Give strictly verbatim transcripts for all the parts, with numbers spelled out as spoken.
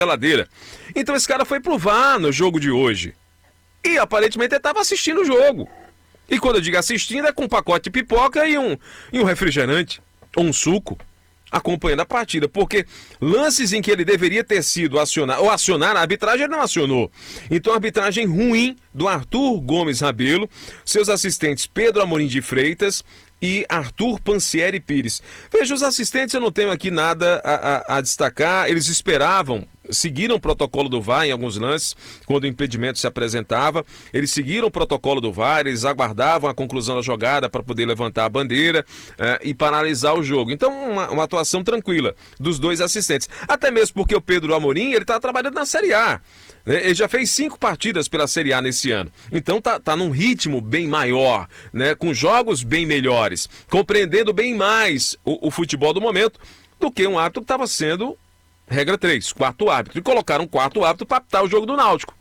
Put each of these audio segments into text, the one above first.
geladeira. Então esse cara foi pro V A R no jogo de hoje. E aparentemente ele estava assistindo o jogo. E quando eu digo assistindo, é com um pacote de pipoca e um, e um refrigerante, ou um suco, acompanhando a partida. Porque lances em que ele deveria ter sido acionado, ou acionar a arbitragem, ele não acionou. Então a arbitragem ruim do Arthur Gomes Rabelo, seus assistentes Pedro Amorim de Freitas e Arthur Pancieri Pires. Veja, os assistentes eu não tenho aqui nada a, a, a destacar, eles esperavam, seguiram o protocolo do V A R em alguns lances, quando o impedimento se apresentava, eles seguiram o protocolo do V A R, eles aguardavam a conclusão da jogada para poder levantar a bandeira eh, e paralisar o jogo. Então, uma, uma atuação tranquila dos dois assistentes. Até mesmo porque o Pedro Amorim, ele está trabalhando na Série A. Né? Ele já fez cinco partidas pela Série A nesse ano. Então, tá, tá num ritmo bem maior, né? Com jogos bem melhores, compreendendo bem mais o, o futebol do momento do que um árbitro que estava sendo regra três, quarto árbitro. E colocaram um quarto árbitro para apitar o jogo do Náutico.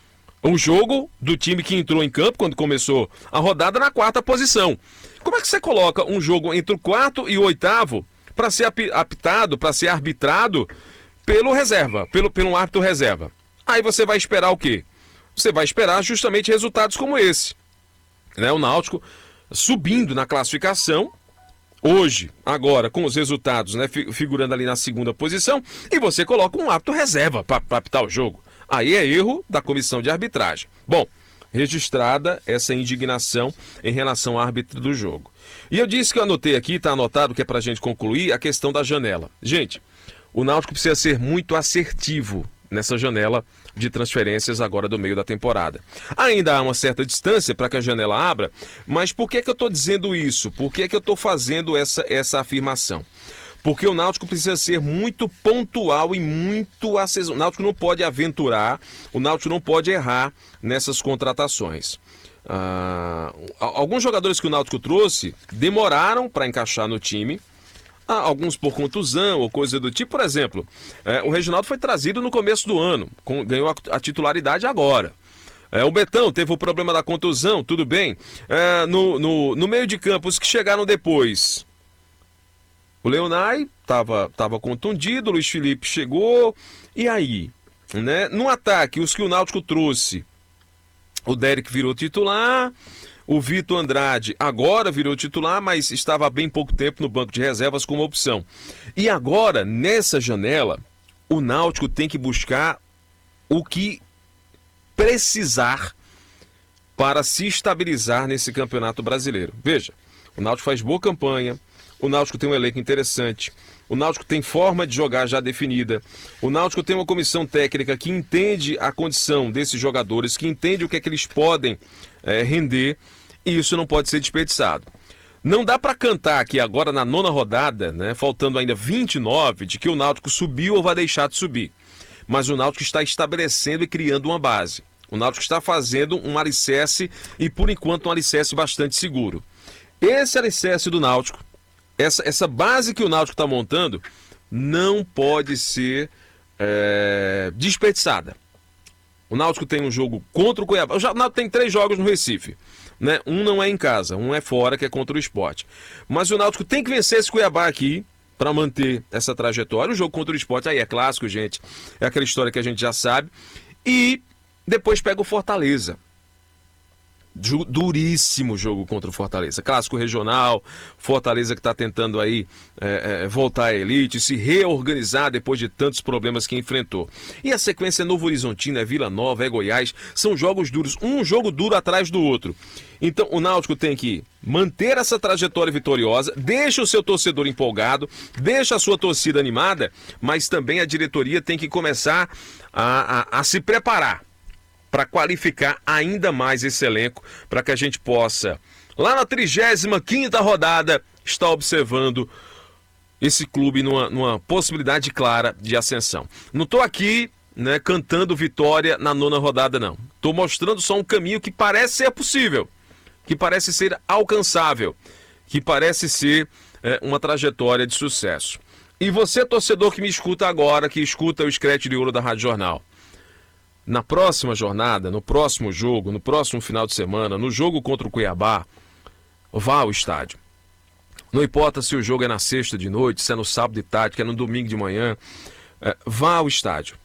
Um jogo do time que entrou em campo quando começou a rodada na quarta posição. Como é que você coloca um jogo entre o quarto e o oitavo para ser apitado, para ser arbitrado pelo reserva, pelo, pelo árbitro reserva? Aí você vai esperar o quê? Você vai esperar justamente resultados como esse. Né? O Náutico subindo na classificação, hoje, agora, com os resultados, né, figurando ali na segunda posição, e você coloca um árbitro reserva para apitar o jogo. Aí é erro da comissão de arbitragem. Bom, registrada essa indignação em relação ao árbitro do jogo. E eu disse que eu anotei aqui, está anotado que é para a gente concluir, a questão da janela. Gente, o Náutico precisa ser muito assertivo nessa janela de transferências agora do meio da temporada. Ainda há uma certa distância para que a janela abra, mas por que que eu estou dizendo isso? Por que que eu estou fazendo essa, essa afirmação? Porque o Náutico precisa ser muito pontual e muito acessível. O Náutico não pode aventurar, o Náutico não pode errar nessas contratações. Ah, alguns jogadores que o Náutico trouxe demoraram para encaixar no time, ah, alguns por contusão ou coisa do tipo. Por exemplo, é, o Reginaldo foi trazido no começo do ano, com, ganhou a, a titularidade agora. É, o Betão teve o problema da contusão, tudo bem. É, no, no, no meio de campo, os que chegaram depois, o Leonai estava tava contundido, o Luiz Felipe chegou, e aí? Né? No ataque, os que o Náutico trouxe, o Derek virou titular, o Vitor Andrade agora virou titular, mas estava há bem pouco tempo no banco de reservas como opção. E agora, nessa janela, o Náutico tem que buscar o que precisar para se estabilizar nesse campeonato brasileiro. Veja, o Náutico faz boa campanha, o Náutico tem um elenco interessante, o Náutico tem forma de jogar já definida, o Náutico tem uma comissão técnica que entende a condição desses jogadores, que entende o que é que eles podem é, render, e isso não pode ser desperdiçado. Não dá para cantar aqui agora na nona rodada, né, faltando ainda vinte e nove, de que o Náutico subiu ou vai deixar de subir. Mas o Náutico está estabelecendo e criando uma base. O Náutico está fazendo um alicerce e, por enquanto, um alicerce bastante seguro. Esse alicerce do Náutico, essa, essa base que o Náutico está montando, não pode ser é, desperdiçada. O Náutico tem um jogo contra o Cuiabá. O Náutico tem três jogos no Recife. Né? Um não é em casa, um é fora, que é contra o Sport. Mas o Náutico tem que vencer esse Cuiabá aqui para manter essa trajetória. O jogo contra o Sport aí é clássico, gente. É aquela história que a gente já sabe. E depois pega o Fortaleza. Duríssimo jogo contra o Fortaleza, clássico regional, Fortaleza que está tentando aí é, é, voltar à elite, se reorganizar depois de tantos problemas que enfrentou. E a sequência é Novo Horizontino, é Vila Nova, é Goiás, são jogos duros, um jogo duro atrás do outro. Então o Náutico tem que manter essa trajetória vitoriosa, deixa o seu torcedor empolgado, deixa a sua torcida animada, mas também a diretoria tem que começar a, a, a se preparar para qualificar ainda mais esse elenco, para que a gente possa, lá na trigésima quinta rodada, estar observando esse clube numa, numa possibilidade clara de ascensão. Não estou aqui, né, cantando vitória na nona rodada, não. Estou mostrando só um caminho que parece ser possível, que parece ser alcançável, que parece ser é, uma trajetória de sucesso. E você, torcedor que me escuta agora, que escuta o Scratch de Ouro da Rádio Jornal, na próxima jornada, no próximo jogo, no próximo final de semana, no jogo contra o Cuiabá, vá ao estádio. Não importa se o jogo é na sexta de noite, se é no sábado de tarde, se é no domingo de manhã, é, vá ao estádio.